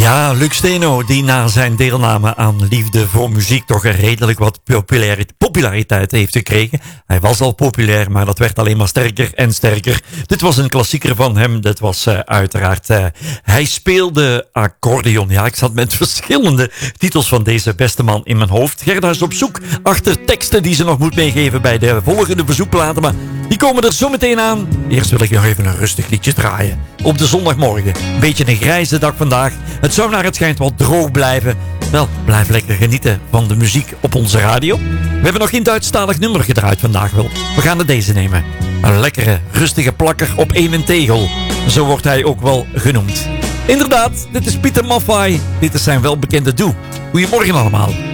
Ja, Luc Steno, die na zijn deelname aan Liefde voor Muziek toch een redelijk wat populariteit heeft gekregen. Hij was al populair, maar dat werd alleen maar sterker en sterker. Dit was een klassieker van hem, dat was uiteraard... hij speelde accordeon. Ja, ik zat met verschillende titels van deze beste man in mijn hoofd. Gerda is op zoek achter teksten die ze nog moet meegeven bij de volgende verzoekplaten, maar die komen er zo meteen aan. Eerst wil ik nog even een rustig liedje draaien. Op de zondagmorgen. Een beetje een grijze dag vandaag. Het zou naar het schijnt wel droog blijven. Wel, blijf lekker genieten van de muziek op onze radio. We hebben nog geen Duitsstalig nummer gedraaid vandaag wel. We gaan er deze nemen. Een lekkere, rustige plakker op één tegel. Zo wordt hij ook wel genoemd. Inderdaad, dit is Pieter Maffay. Dit is zijn welbekende Doe. Goedemorgen allemaal.